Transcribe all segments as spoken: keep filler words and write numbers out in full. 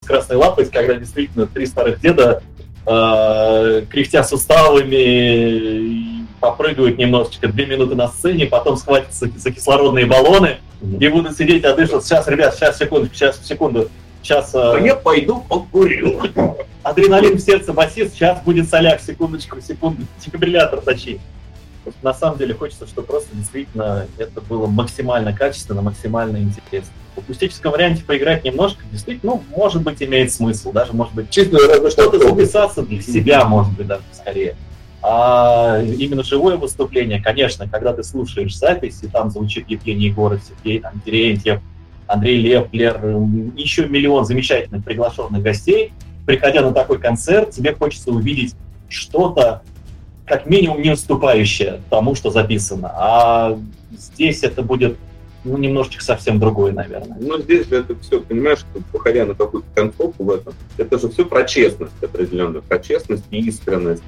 красной лапой, когда действительно три старых деда, э, кряхтя суставами, попрыгают немножечко, две минуты на сцене, потом схватятся за кислородные баллоны и будут сидеть, отдышат. Сейчас, ребят, сейчас, секунду, сейчас, секунду. Сейчас... Э, я пойду покурю. Адреналин в сердце, басист, сейчас будет соляк, секундочку, секунду, дефибриллятор точи. На самом деле хочется, чтобы просто действительно это было максимально качественно, максимально интересно. В акустическом варианте поиграть немножко, действительно, ну, может быть, имеет смысл, даже, может быть, чисто что-то записаться для себя, может быть, даже скорее. А именно живое выступление, конечно, когда ты слушаешь запись, и там звучит Евгений Егоров, Сергей там, Терентьев, Андрей Леплер, еще миллион замечательных приглашенных гостей, приходя на такой концерт, тебе хочется увидеть что-то, как минимум, не уступающее тому, что записано. А здесь это будет, ну, немножечко совсем другое, наверное. Ну, здесь же это все, понимаешь, что, походя на какую-то концовку в этом, это же все про честность определенную, про честность и искренность.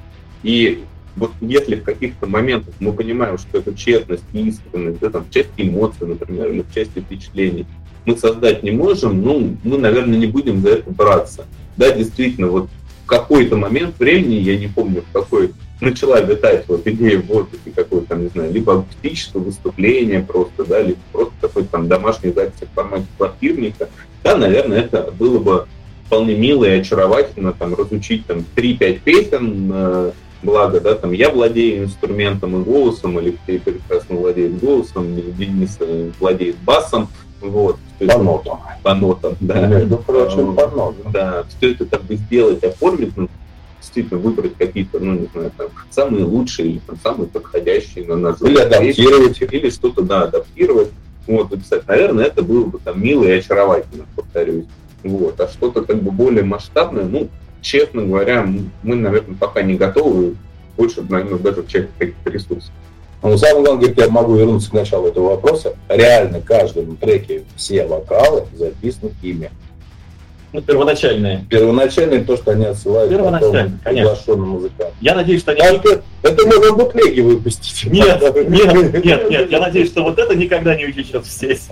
И вот если в каких-то моментах мы понимаем, что это честность и искренность, да, там, часть эмоций, например, или часть впечатлений, мы создать не можем, ну, мы, наверное, не будем за это браться. Да, действительно, вот в какой-то момент времени, я не помню, в какой, начала витать вот идея в воздухе какой-то, там, не знаю, либо акустическое выступление просто, да, либо просто какой-то там домашний запись в формате квартирника, да, наверное, это было бы вполне мило и очаровательно, там, разучить там три-пять песен, э, благо, да, там, я владею инструментом и голосом, или Алексей прекрасно владеет голосом, или Денис владеет басом, вот. По нотам. По нотам, да. Между прочим, по нотам. Да, все это как бы сделать, оформить, ну, действительно выбрать какие-то, ну, не знаю, там, самые лучшие или там, самые подходящие на наш взгляд. Или адаптировать их. Или что-то, да, адаптировать. Вот, и, кстати, наверное, это было бы там мило и очаровательно, повторюсь. Вот. А что-то как бы более масштабное, ну, честно говоря, мы, наверное, пока не готовы больше, наверное, даже в части каких-то ресурсов. Но самое главное, говорит, я могу вернуться к началу этого вопроса. Реально в каждом треке все вокалы записаны ими. Ну, первоначальные. Первоначальные, то, что они отсылают потом приглашенным музыкантам. Я надеюсь, что они... Это, это можно бутлеги выпустить. Нет, нет, нет, нет. Я надеюсь, что вот это никогда не утечет в сеть.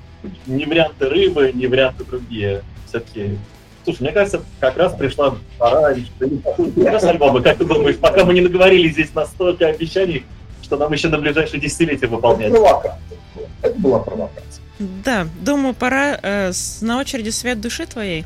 Ни варианты рыбы, ни варианты другие. Все-таки... Слушай, мне кажется, как раз пришла пора... Раз альбомы, как ты думаешь, пока мы не наговорили здесь на столько обещаний, что нам еще на ближайшие десятилетия выполнять. Это провокация. Это была провокация. Да, думаю, пора э, с, на очереди «Свет души твоей».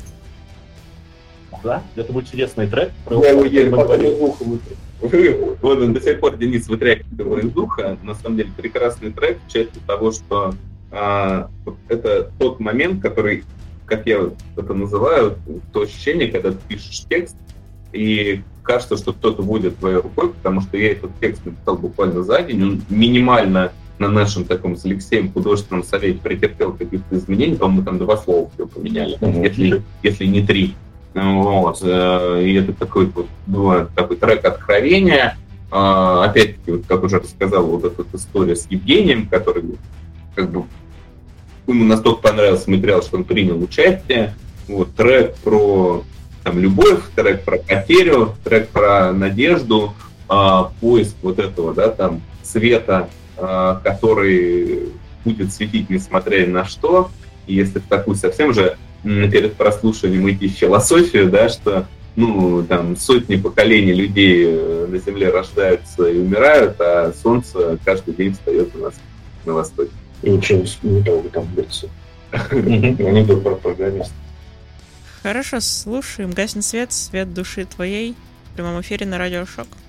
Да, это будет чудесный трек. Я его еле пока из уха вытряхнул. Вот он до сих пор, Денис, вытряхивает его из уха. На самом деле прекрасный трек в части того, что а, это тот момент, который, как я это называю, то ощущение, когда ты пишешь текст, и кажется, что кто-то водит твоей рукой, потому что я этот текст написал буквально за день, он минимально на нашем таком с Алексеем художественном совете претерпел каких-то изменений, по-моему, мы там два слова все поменяли, mm-hmm. если, если не три. Вот. И это такой, вот, был такой трек откровения. Опять-таки, вот, как уже рассказал, вот эта история с Евгением, который как бы ему настолько понравился материал, что он принял участие. Вот, трек про там, любовь, трек про потерю, трек про надежду, поиск вот этого, да, там, света, который будет светить несмотря ни на что. И если в такую совсем же перед прослушиванием идти в философию, да, что ну, там, сотни поколений людей на Земле рождаются и умирают, а Солнце каждый день встает у нас на востоке. И ничего не того там говорится. Анекдот про программиста. Хорошо, слушаем. «Гаснет свет, свет души твоей» в прямом эфире на Радио Шок.